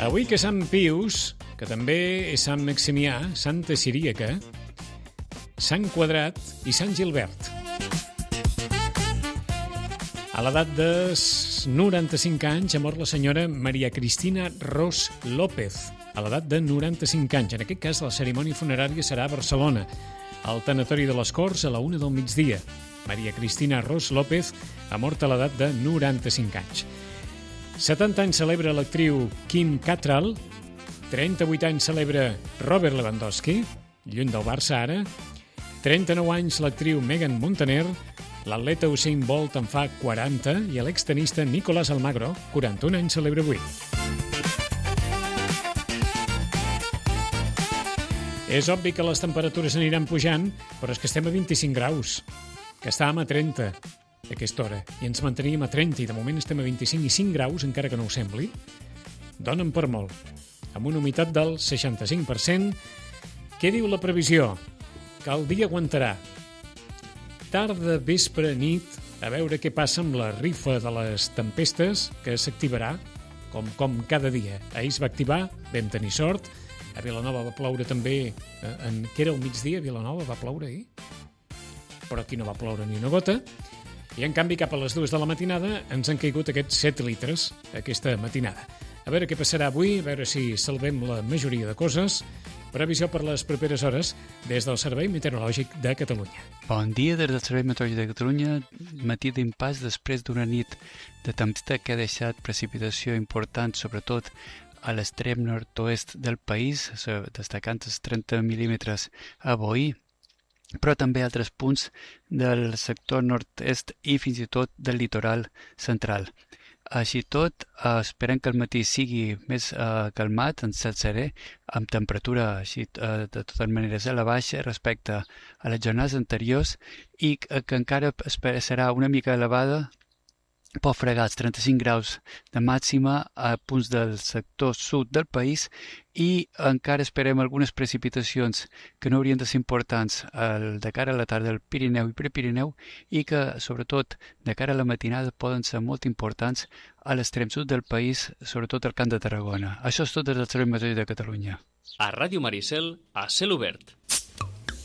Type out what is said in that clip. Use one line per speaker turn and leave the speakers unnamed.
Avui que Sant Pius, que també és Sant Maximià, Santa Ciríaca, Sant Quadrat i Sant Gilbert. A l'edat de 95 anys ha mort la senyora Maria Cristina Ros López, a l'edat de 95 anys. En aquest cas, la cerimònia funerària serà a Barcelona, al Tanatori de les Corts, a la 1 del migdia. Maria Cristina Ros López ha mort a l'edat de 95 anys. 70 anys celebra l'actriu Kim Cattrall, 38 anys celebra Robert Lewandowski, lluny del Barça ara, 39 anys l'actriu Megan Montaner, l'atleta Usain Bolt en fa 40 i l'extenista Nicolás Almagro, 41 anys celebra avui. És obvi que les temperatures aniran pujant, però és que estem a 25 graus, que estàvem a 30 a aquesta hora, i ens manteníem a 30, i de moment estem a 25 i 5 graus, encara que no ho sembli. Donen per molt, amb una humitat del 65%. Què diu la previsió? Que el dia aguantarà. Tarda, vespre, nit, a veure què passa amb la rifa de les tempestes, que s'activarà com cada dia. Ahir es va activar, vam tenir sort. A Vilanova va ploure també, que era el migdia, a Vilanova va ploure ahir, però aquí no va ploure ni una gota. I en canvi cap a les 2 de la matinada ens han caigut aquests 7 litres aquesta matinada. A veure què passarà avui, a veure si salvem la majoria de coses. Previsió per les properes hores des del Servei Meteorològic de Catalunya.
Bon dia des del Servei Meteorològic de Catalunya. Matí d'impàs després d'una nit de tempesta que ha deixat precipitació important, sobretot a l'extrem nord-oest del país, destacant els 30 mil·límetres a Boí, però també altres punts del sector nord-est i fins i tot del litoral central. Així tot, esperem que el matí sigui més calmat, en cel serè, amb temperatura així, de totes maneres a la baixa respecte a les jornades anteriors i que encara serà una mica elevada, pot fregar els 35 graus de màxima a punts del sector sud del país i encara esperem algunes precipitacions que no haurien de ser importants de cara a la tarda al Pirineu i Prepirineu i que, sobretot, de cara a la matinada poden ser molt importants a l'extrem sud del país, sobretot al Camp de Tarragona. Això és tot des del Servei Meteorològic de Catalunya.
A Ràdio Maricel, a cel obert.